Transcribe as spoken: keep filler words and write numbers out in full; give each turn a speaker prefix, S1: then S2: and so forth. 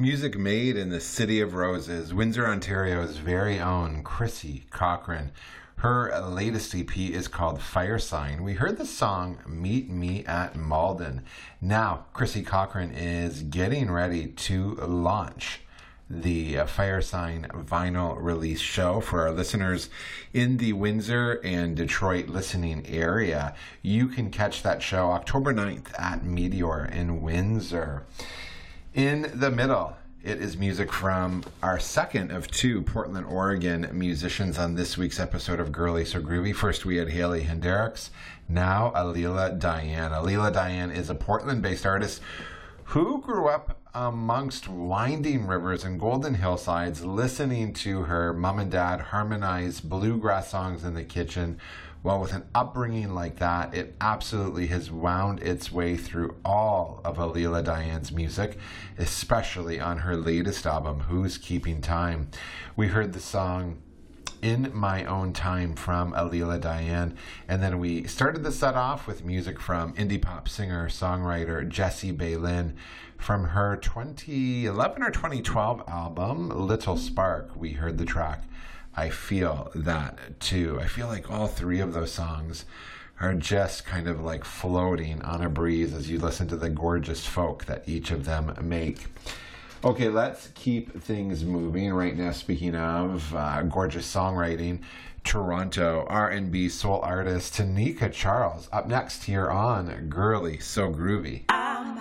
S1: Music made in the City of Roses, Windsor, Ontario's very own Chrissy Cochran. Her latest E P is called Fire Sign. We heard the song Meet Me at Malden. Now, Chrissy Cochran is getting ready to launch the uh, Fire Sign vinyl release show for our listeners in the Windsor and Detroit listening area. You can catch that show October ninth at Meteor in Windsor. In the middle, it is music from our second of two Portland, Oregon musicians on this week's episode of Girly So Groovy. First, we had Haley Hendricks. Now, Alila Diane. Alila Diane is a Portland-based artist who grew up amongst winding rivers and golden hillsides, listening to her mom and dad harmonize bluegrass songs in the kitchen. Well, with an upbringing like that, it absolutely has wound its way through all of Alila Diane's music, especially on her latest album, Who's Keeping Time. We heard the song In My Own Time from Alila Diane, and then we started the set off with music from indie pop singer-songwriter Jessie Baylin from her twenty eleven or twenty twelve album, Little Spark. We heard the track I Feel That Too. I feel like all three of those songs are just kind of like floating on a breeze as you listen to the gorgeous folk that each of them make. Okay, let's keep things moving right now. Speaking of uh, gorgeous songwriting, Toronto R and B soul artist Tanika Charles up next here on Girly So Groovy.